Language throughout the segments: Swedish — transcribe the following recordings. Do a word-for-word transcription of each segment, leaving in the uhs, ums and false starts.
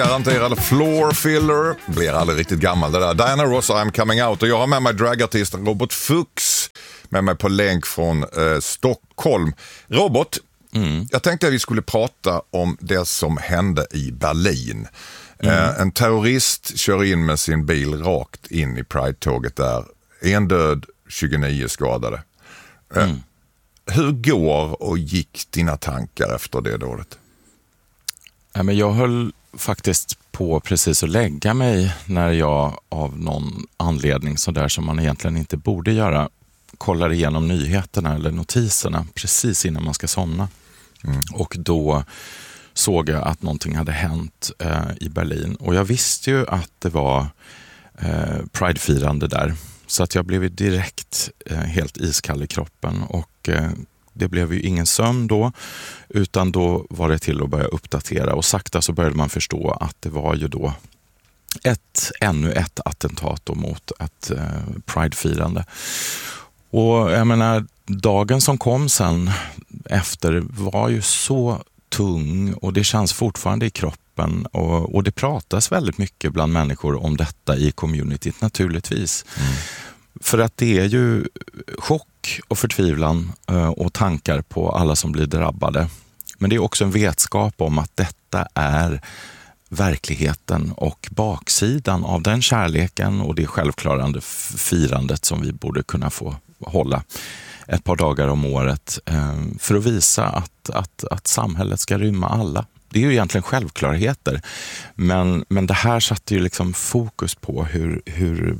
Garanterad floor filler. Blir aldrig riktigt gammal det där. Diana Ross, I'm coming out. Och jag har med mig dragartisten Robert Fuchs med mig på länk från eh, Stockholm. Robert, mm. jag tänkte att vi skulle prata om det som hände i Berlin. Mm. Eh, en terrorist kör in med sin bil rakt in i Pride-tåget där. En död, tjugonio skadade. Eh, mm. Hur går och gick dina tankar efter det dådet? Ja, men jag höll faktiskt på precis att lägga mig när jag av någon anledning så där som man egentligen inte borde göra kollar igenom nyheterna eller notiserna precis innan man ska somna. Mm. Och då såg jag att någonting hade hänt eh, i Berlin. Och jag visste ju att det var eh, Pride-firande där. Så att jag blev direkt eh, helt iskall i kroppen och eh, det blev ju ingen sömn då, utan då var det till att börja uppdatera och sakta så började man förstå att det var ju då ett, ännu ett attentat då mot ett eh, Pride-firande. Och jag menar, dagen som kom sen efter var ju så tung och det känns fortfarande i kroppen och, och det pratas väldigt mycket bland människor om detta i communityt naturligtvis. Mm. För att det är ju chock och förtvivlan och tankar på alla som blir drabbade. Men det är också en vetskap om att detta är verkligheten och baksidan av den kärleken och det självklarande firandet som vi borde kunna få hålla ett par dagar om året för att visa att, att, att samhället ska rymma alla. Det är ju egentligen självklarheter, men, men det här satte ju liksom fokus på hur, hur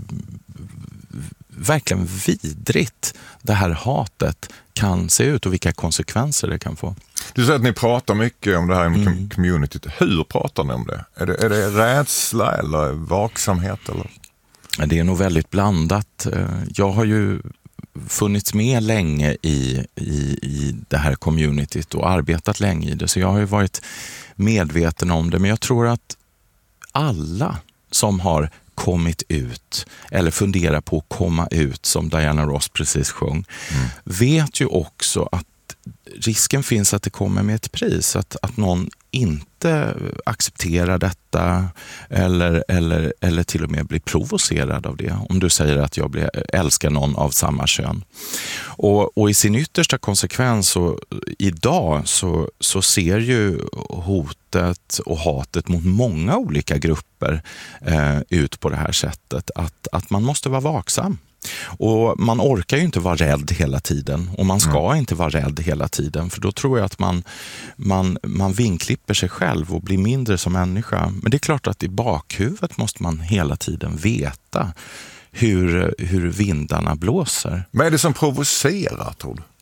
verkligen vidrigt det här hatet kan se ut och vilka konsekvenser det kan få. Du säger att ni pratar mycket om det här i mm. communityt. Hur pratar ni om det? Är det, är det rädsla eller vaksamhet? Eller? Det är nog väldigt blandat. Jag har ju funnits med länge i, i, i det här communityt och arbetat länge i det. Så jag har ju varit medveten om det. Men jag tror att alla som har kommit ut eller funderar på att komma ut som Diana Ross precis sjöng mm. vet ju också att risken finns att det kommer med ett pris. Att, att någon inte accepterar detta eller, eller, eller till och med blir provocerad av det. Om du säger att jag blir, älskar någon av samma kön. Och, och i sin yttersta konsekvens så idag så, så ser ju hotet och hatet mot många olika grupper eh, ut på det här sättet. Att, att man måste vara vaksam. Och man orkar ju inte vara rädd hela tiden och man ska mm. inte vara rädd hela tiden för då tror jag att man, man, man vinklipper sig själv och blir mindre som människa. Men det är klart att i bakhuvudet måste man hela tiden veta hur, hur vindarna blåser. Vad är det som provocerar, tror du?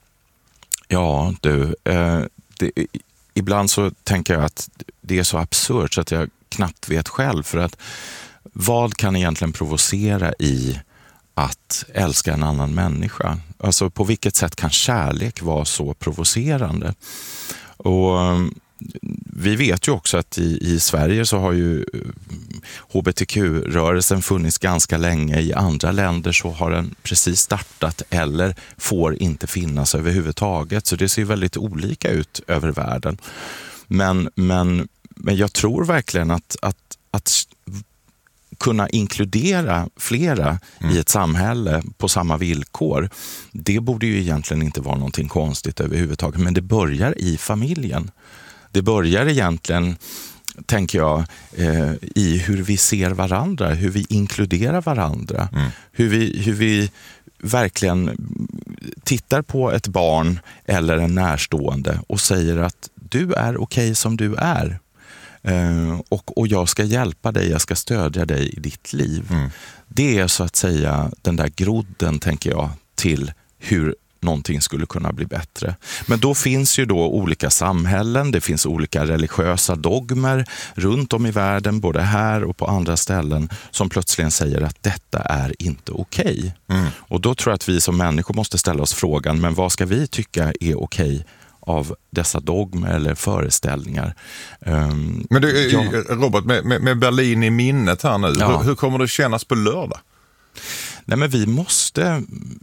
Ja, du, eh, det, ibland så tänker jag att det är så absurt så att jag knappt vet själv för att vad kan egentligen provocera i att älska en annan människa. Alltså på vilket sätt kan kärlek vara så provocerande? Och vi vet ju också att i, i Sverige så har ju H B T Q-rörelsen funnits ganska länge. I andra länder så har den precis startat eller får inte finnas överhuvudtaget. Så det ser väldigt olika ut över världen. Men, men, men jag tror verkligen att, att, att kunna inkludera flera mm. i ett samhälle på samma villkor, det borde ju egentligen inte vara någonting konstigt överhuvudtaget, men det börjar i familjen. Det börjar egentligen, tänker jag, eh, i hur vi ser varandra, hur vi inkluderar varandra, mm. hur vi, hur vi verkligen tittar på ett barn eller en närstående och säger att du är okej som du är. Uh, och, och jag ska hjälpa dig, jag ska stödja dig i ditt liv. Mm. Det är så att säga den där grodden, tänker jag, till hur någonting skulle kunna bli bättre. Men då finns ju då olika samhällen, det finns olika religiösa dogmer runt om i världen, både här och på andra ställen, som plötsligen säger att detta är inte okej. Mm. Och då tror jag att vi som människor måste ställa oss frågan, men vad ska vi tycka är okej av dessa dogmer eller föreställningar? Um, men du, ja. Robert, med, med Berlin i minnet här nu, ja. hur, hur kommer det kännas på lördag? Nej, men vi måste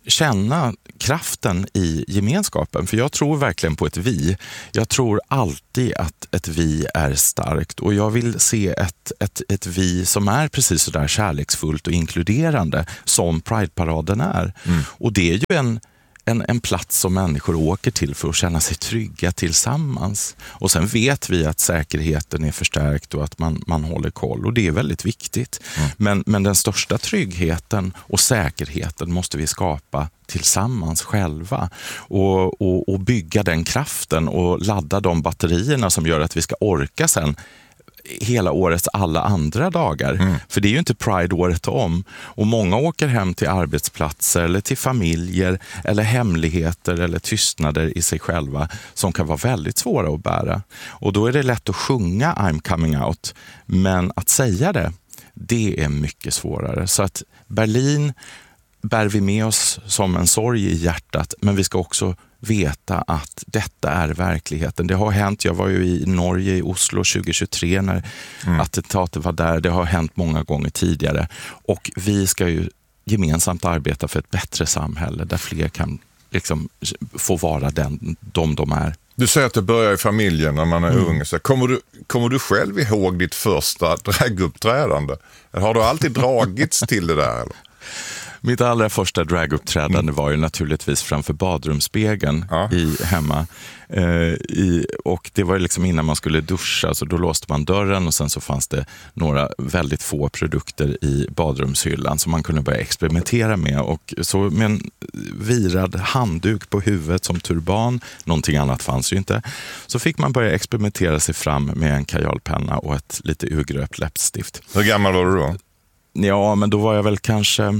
känna kraften i gemenskapen. För jag tror verkligen på ett vi. Jag tror alltid att ett vi är starkt. Och jag vill se ett, ett, ett vi som är precis så där kärleksfullt och inkluderande som Pride-paraden är. Mm. Och det är ju en En, en plats som människor åker till för att känna sig trygga tillsammans. Och sen vet vi att säkerheten är förstärkt och att man, man håller koll. Och det är väldigt viktigt. Mm. Men, men den största tryggheten och säkerheten måste vi skapa tillsammans själva. Och, och, och bygga den kraften och ladda de batterierna som gör att vi ska orka sen hela årets alla andra dagar. Mm. För det är ju inte Pride året om. Och många åker hem till arbetsplatser eller till familjer eller hemligheter eller tystnader i sig själva som kan vara väldigt svåra att bära. Och då är det lätt att sjunga I'm coming out. Men att säga det, det är mycket svårare. Så att Berlin bär vi med oss som en sorg i hjärtat, men vi ska också veta att detta är verkligheten. Det har hänt, jag var ju i Norge, i Oslo tjugohundratjugotre när mm. attentatet var där. Det har hänt många gånger tidigare. Och vi ska ju gemensamt arbeta för ett bättre samhälle där fler kan liksom få vara den, de de är. Du säger att det börjar i familjen när man är mm. ung. Så kommer, du, kommer du själv ihåg ditt första draguppträdande? Har du alltid dragits till det där? Eller? Mitt allra första draguppträdande mm. var ju naturligtvis framför badrumsspegeln ja. i, hemma. Eh, i, och det var liksom innan man skulle duscha, så då låste man dörren och sen så fanns det några väldigt få produkter i badrumshyllan som man kunde börja experimentera med. Och så med en virad handduk på huvudet som turban, någonting annat fanns ju inte, så fick man börja experimentera sig fram med en kajalpenna och ett lite urgröpt läppstift. Hur gammal var du då? Ja, men då var jag väl kanske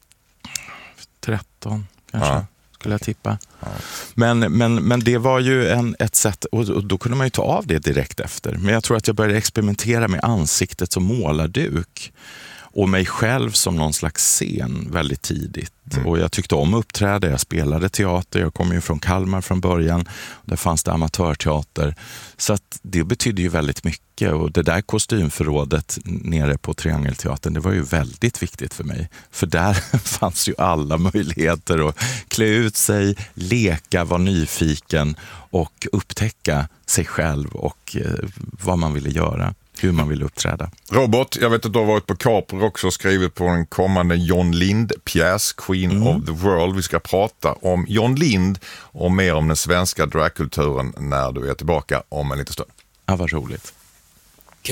tretton kanske, ja. skulle jag tippa. Ja. Men, men, men det var ju en, ett sätt, och, och då kunde man ju ta av det direkt efter. Men jag tror att jag började experimentera med ansiktet som målarduk och mig själv som någon slags scen väldigt tidigt. Mm. Och jag tyckte om uppträda, jag spelade teater, jag kom ju från Kalmar från början. Där fanns det amatörteater. Så att det betydde ju väldigt mycket. Och det där kostymförrådet nere på Triangelteatern, det var ju väldigt viktigt för mig. För där fanns ju alla möjligheter att klä ut sig, leka, vara nyfiken och upptäcka sig själv och eh, vad man ville göra. Hur man vill uppträda. Robert, jag vet att du har varit på Capri också och skrivit på en kommande John Lind-pjäs, Queen mm. of the World. Vi ska prata om John Lind och mer om den svenska dragkulturen när du är tillbaka om en liten stund. Ja, vad roligt.